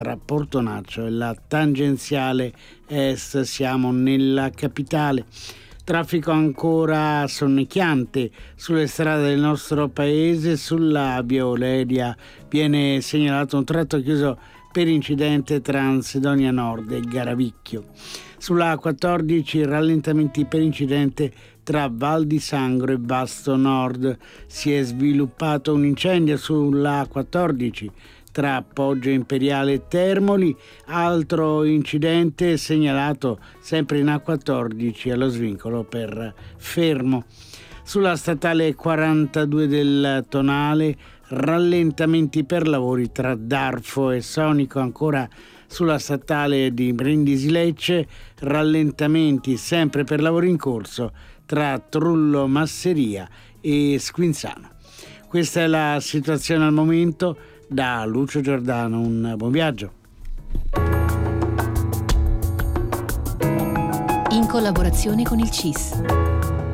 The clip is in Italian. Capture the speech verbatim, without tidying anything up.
tra Portonaccio e la tangenziale est, siamo nella capitale. Traffico ancora sonnecchiante sulle strade del nostro paese. Sulla via Oleria viene segnalato un tratto chiuso per incidente tra Ansedonia Nord e Garavicchio. Sulla A quattordici rallentamenti per incidente tra Val di Sangro e Vasto Nord. Si è sviluppato un incendio sulla A quattordici tra Poggio Imperiale e Termoli. Altro incidente segnalato sempre in A quattordici allo svincolo per Fermo. Sulla statale quarantadue del Tonale rallentamenti per lavori tra Darfo e Sonico. Ancora sulla statale di Brindisi Lecce rallentamenti sempre per lavori in corso tra Trullo Masseria e Squinzano. Questa è la situazione al momento. Da Lucio Giordano un buon viaggio. In collaborazione con il C I S.